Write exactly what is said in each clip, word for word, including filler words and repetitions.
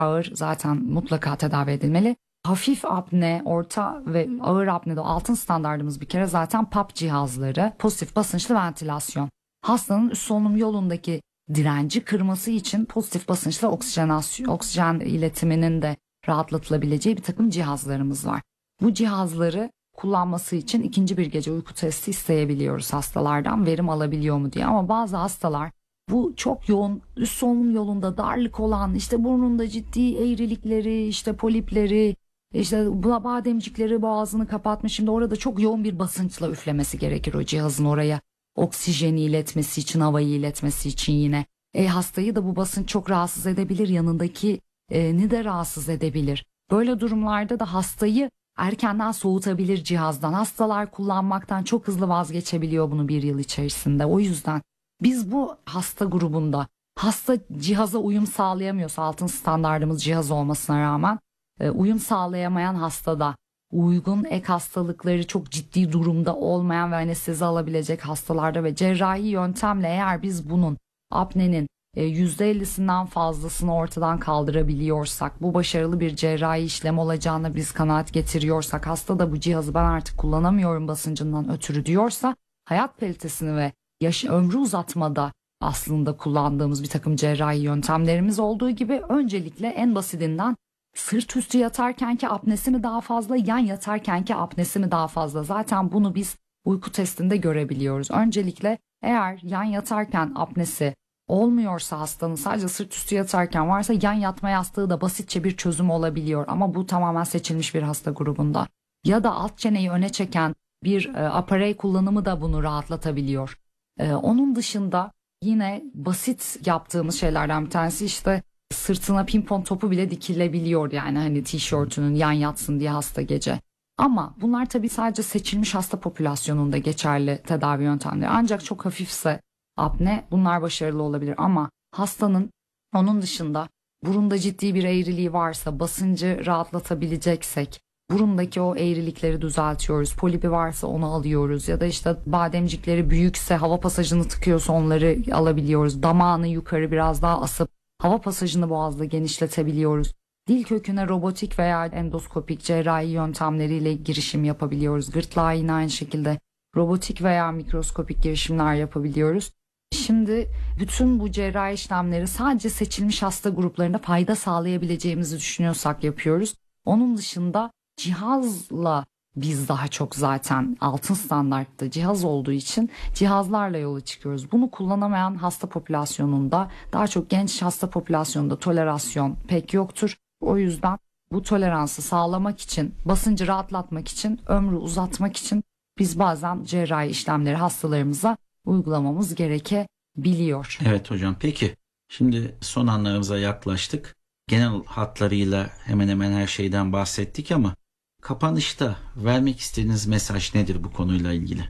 ağır zaten mutlaka tedavi edilmeli. Hafif apne, orta ve ağır apnede altın standardımız bir kere zaten P A P cihazları, pozitif basınçlı ventilasyon. Hastanın üst solunum yolundaki direnci kırması için pozitif basınçlı oksijenasyon, oksijen iletiminin de rahatlatılabileceği bir takım cihazlarımız var. Bu cihazları kullanması için ikinci bir gece uyku testi isteyebiliyoruz hastalardan, verim alabiliyor mu diye. Ama bazı hastalar bu çok yoğun üst solunum yolunda darlık olan, işte burnunda ciddi eğrilikleri, işte polipleri, işte bademcikleri, boğazını kapatmış. Şimdi orada çok yoğun bir basınçla üflemesi gerekir o cihazın oraya. Oksijeni iletmesi için, havayı iletmesi için yine. E, hastayı da bu basınç çok rahatsız edebilir, yanındaki e, ni de rahatsız edebilir. Böyle durumlarda da hastayı erkenden soğutabilir cihazdan. Hastalar kullanmaktan çok hızlı vazgeçebiliyor bunu bir yıl içerisinde. O yüzden biz bu hasta grubunda hasta cihaza uyum sağlayamıyorsa, altın standardımız cihaz olmasına rağmen e, uyum sağlayamayan hastada, uygun ek hastalıkları çok ciddi durumda olmayan ve anestezi alabilecek hastalarda ve cerrahi yöntemle eğer biz bunun apnenin yüzde ellisinden fazlasını ortadan kaldırabiliyorsak, bu başarılı bir cerrahi işlem olacağına biz kanaat getiriyorsak, hasta da bu cihazı ben artık kullanamıyorum basıncından ötürü diyorsa, hayat kalitesini ve yaş ömrü uzatmada aslında kullandığımız bir takım cerrahi yöntemlerimiz olduğu gibi öncelikle en basitinden sırt üstü yatarkenki apnesi mi daha fazla, yan yatarkenki apnesi mi daha fazla? Zaten bunu biz uyku testinde görebiliyoruz. Öncelikle eğer yan yatarken apnesi olmuyorsa hastanın, sadece sırt üstü yatarken varsa yan yatma yastığı da basitçe bir çözüm olabiliyor. Ama bu tamamen seçilmiş bir hasta grubunda. Ya da alt çeneyi öne çeken bir e, aparey kullanımı da bunu rahatlatabiliyor. E, onun dışında yine basit yaptığımız şeylerden bir tanesi işte sırtına pimpon topu bile dikilebiliyor, yani hani tişörtünün yan yatsın diye hasta gece. Ama bunlar tabii sadece seçilmiş hasta popülasyonunda geçerli tedavi yöntemleri. Ancak çok hafifse apne bunlar başarılı olabilir ama hastanın onun dışında burunda ciddi bir eğriliği varsa, basıncı rahatlatabileceksek burundaki o eğrilikleri düzeltiyoruz. Polipi varsa onu alıyoruz ya da işte bademcikleri büyükse, hava pasajını tıkıyorsa onları alabiliyoruz. Damağını yukarı biraz daha asıp hava pasajını boğazda genişletebiliyoruz. Dil köküne robotik veya endoskopik cerrahi yöntemleriyle girişim yapabiliyoruz. Gırtlağa yine aynı şekilde robotik veya mikroskopik girişimler yapabiliyoruz. Şimdi bütün bu cerrahi işlemleri sadece seçilmiş hasta gruplarına fayda sağlayabileceğimizi düşünüyorsak yapıyoruz. Onun dışında cihazla biz daha çok, zaten altın standartta cihaz olduğu için cihazlarla yola çıkıyoruz. Bunu kullanamayan hasta popülasyonunda, daha çok genç hasta popülasyonunda tolerasyon pek yoktur. O yüzden bu toleransı sağlamak için, basıncı rahatlatmak için, ömrü uzatmak için biz bazen cerrahi işlemleri hastalarımıza uygulamamız gerekebiliyor. Evet hocam, peki şimdi son anlarımıza yaklaştık. Genel hatlarıyla hemen hemen her şeyden bahsettik ama kapanışta vermek istediğiniz mesaj nedir bu konuyla ilgili?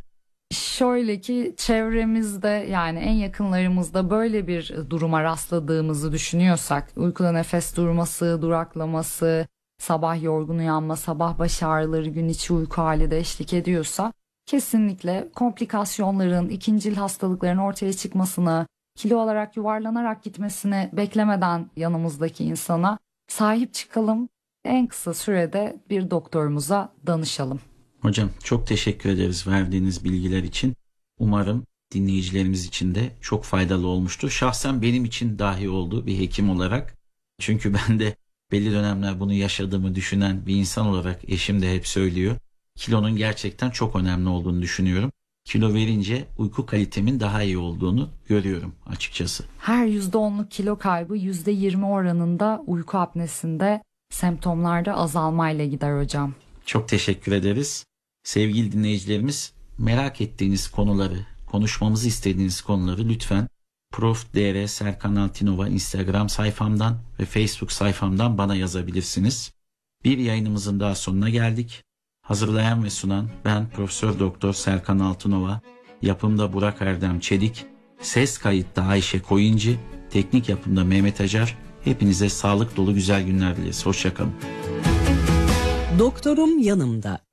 Şöyle ki, çevremizde yani en yakınlarımızda böyle bir duruma rastladığımızı düşünüyorsak, uykuda nefes durması, duraklaması, sabah yorgun uyanma, sabah baş ağrıları, gün içi uyku hali de eşlik ediyorsa kesinlikle komplikasyonların, ikincil hastalıkların ortaya çıkmasını, kilo olarak yuvarlanarak gitmesini beklemeden yanımızdaki insana sahip çıkalım. En kısa sürede bir doktorumuza danışalım. Hocam çok teşekkür ederiz verdiğiniz bilgiler için. Umarım dinleyicilerimiz için de çok faydalı olmuştur. Şahsen benim için dahi oldu bir hekim olarak. Çünkü ben de belli dönemler bunu yaşadığımı düşünen bir insan olarak, eşim de hep söylüyor. Kilonun gerçekten çok önemli olduğunu düşünüyorum. Kilo verince uyku kalitemin daha iyi olduğunu görüyorum açıkçası. Her yüzde onluk kilo kaybı yüzde yirmi oranında uyku apnesinde semptomlarda azalmayla gider hocam. Çok teşekkür ederiz. Sevgili dinleyicilerimiz, merak ettiğiniz konuları, konuşmamızı istediğiniz konuları lütfen Prof Dr Serkan Altinova Instagram sayfamdan ve Facebook sayfamdan bana yazabilirsiniz. Bir yayınımızın daha sonuna geldik. Hazırlayan ve sunan ben Profesör Doktor Serkan Altınova, yapımda Burak Erdem Çelik, ses kayıtta Ayşe Koyuncu, teknik yapımda Mehmet Acar. Hepinize sağlık dolu güzel günler dileriz. Hoşça kalın. Doktorum yanımda.